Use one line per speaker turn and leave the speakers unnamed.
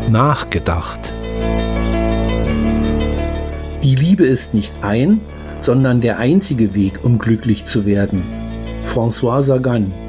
nachgedacht.
Die Liebe ist nicht ein, sondern der einzige Weg, um glücklich zu werden. François Sagan.